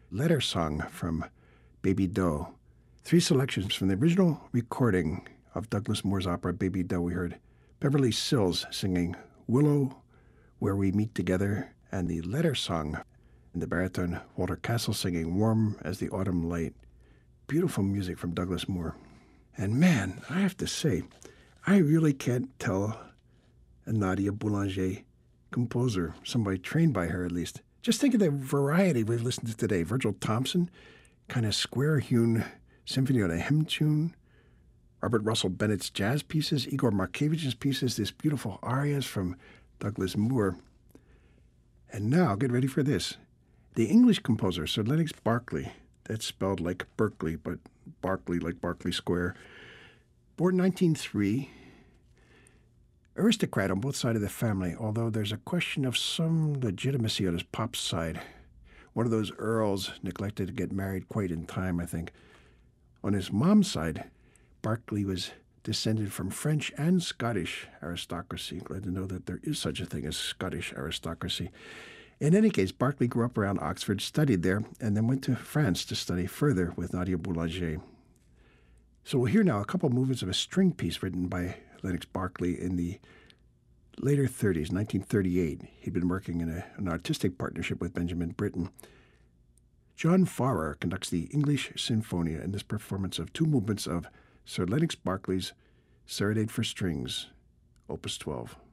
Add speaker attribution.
Speaker 1: Letter Song from Baby Doe. Three selections from the original recording of Douglas Moore's opera Baby Doe. We heard Beverly Sills singing Willow, Where We Meet Together, and the Letter Song, and the baritone Walter Castle singing Warm as the Autumn Light. Beautiful music from Douglas Moore. And man, I have to say, I really can't tell a Nadia Boulanger composer, somebody trained by her at least. Just think of the variety we've listened to today. Virgil Thompson, kind of square-hewn symphony on a hymn tune. Robert Russell Bennett's jazz pieces, Igor Markevich's pieces, these beautiful arias from Douglas Moore. And now, get ready for this. The English composer, Sir Lennox Berkeley, that's spelled like Berkeley, but Berkeley like Berkeley Square, born 1903, aristocrat on both sides of the family, although there's a question of some legitimacy on his pop's side. One of those earls neglected to get married quite in time, I think. On his mom's side, Berkeley was descended from French and Scottish aristocracy. Glad to know that there is such a thing as Scottish aristocracy. In any case, Berkeley grew up around Oxford, studied there, and then went to France to study further with Nadia Boulanger. So we'll hear now a couple movements of a string piece written by Lennox Berkeley in the later 30s, 1938. He'd been working in an artistic partnership with Benjamin Britten. John Farrar conducts the English Sinfonia in this performance of two movements of Sir Lennox Berkeley's Serenade for Strings, Opus 12.